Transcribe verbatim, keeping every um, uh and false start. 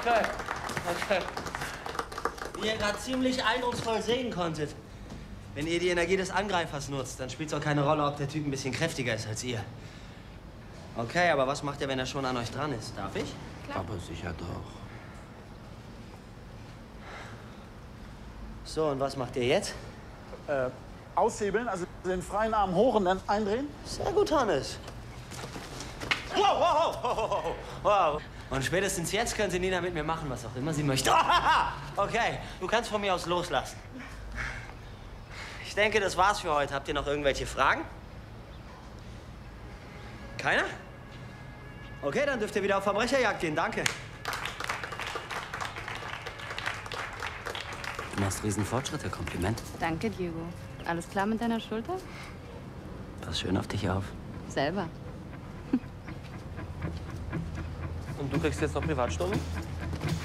Okay. Okay. Wie ihr gerade ziemlich eindrucksvoll sehen konntet. Wenn ihr die Energie des Angreifers nutzt, dann spielt es auch keine Rolle, ob der Typ ein bisschen kräftiger ist als ihr. Okay, aber was macht ihr, wenn er schon an euch dran ist? Darf ich? Klar. Aber sicher doch. So, und was macht ihr jetzt? Äh, aushebeln, also den freien Arm hoch und dann eindrehen. Sehr gut, Hannes. Wow, wow, wow, wow, wow. Und spätestens jetzt können Sie Nina mit mir machen, was auch immer sie möchte. Okay, du kannst von mir aus loslassen. Ich denke, das war's für heute. Habt ihr noch irgendwelche Fragen? Keiner? Okay, dann dürft ihr wieder auf Verbrecherjagd gehen. Danke. Du machst riesen Fortschritte. Kompliment. Danke, Diego. Alles klar mit deiner Schulter? Pass schön auf dich auf. Selber. Und du kriegst jetzt noch Privatstunden?